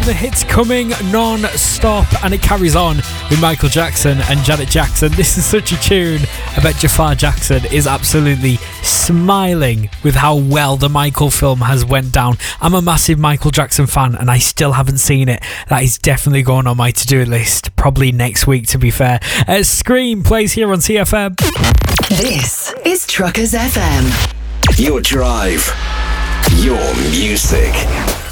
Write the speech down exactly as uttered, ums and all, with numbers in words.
The hits coming non-stop, and it carries on with Michael Jackson and Janet Jackson. This is such a tune. I bet Jafar Jackson is absolutely smiling with how well the Michael film has went down. I'm a massive Michael Jackson fan and I still haven't seen it. That is definitely going on my to-do list, probably next week to be fair. Uh, Scream plays here on T F M. This is Truckers F M. Your drive, your music.